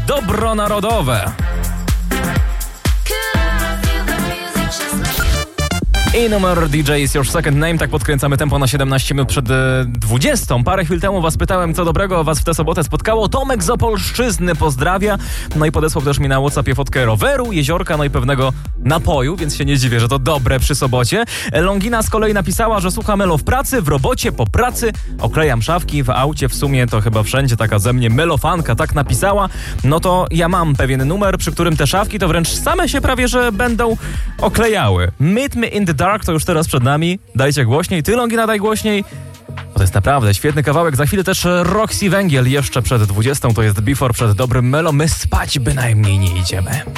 dobro narodowe. I numer DJ is your second name. Tak podkręcamy tempo na 17 minut przed 20. Parę chwil temu was pytałem, co dobrego was w tę sobotę spotkało. Tomek z Opolszczyzny pozdrawia. No i podesłał też mi na WhatsAppie fotkę roweru, jeziorka, no i pewnego napoju, więc się nie dziwię, że to dobre przy sobocie. Longina z kolei napisała, że słucha Melo w pracy, w robocie, po pracy. Oklejam szafki, w aucie, w sumie to chyba wszędzie taka ze mnie melofanka, tak napisała. No to ja mam pewien numer, przy którym te szafki to wręcz same się prawie, że będą oklejały. Meet Me in the Dark to już teraz przed nami. Dajcie głośniej. Ty, Longina, daj głośniej. Bo to jest naprawdę świetny kawałek. Za chwilę też Roxy Węgiel jeszcze przed 20. To jest Before przed dobrym Melo. My spać bynajmniej nie idziemy.